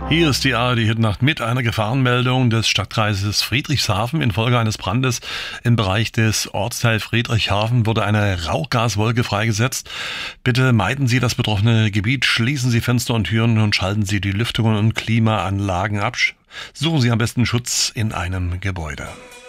Hier ist die ARD Hitnacht mit einer Gefahrenmeldung des Stadtkreises Friedrichshafen. Infolge eines Brandes im Bereich des Ortsteils Friedrichshafen wurde eine Rauchgaswolke freigesetzt. Bitte meiden Sie das betroffene Gebiet, schließen Sie Fenster und Türen und schalten Sie die Lüftungen und Klimaanlagen ab. Suchen Sie am besten Schutz in einem Gebäude.